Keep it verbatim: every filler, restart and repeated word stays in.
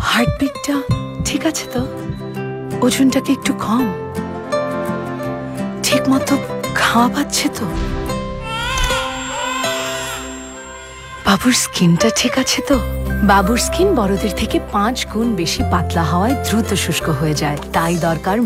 হার্টবিটটা ঠিক আছে তো? ওজনটাকে একটু কম? ঠিক মতো খাওয়া পাচ্ছে তো? বাবুর স্কিনটা ঠিক আছে তো? বাবুর স্কিন বড়দের থেকে পাঁচ গুণ বেশি পাতলা হওয়ায় দ্রুত শুষ্ক হয়ে যায়, তাই দরকার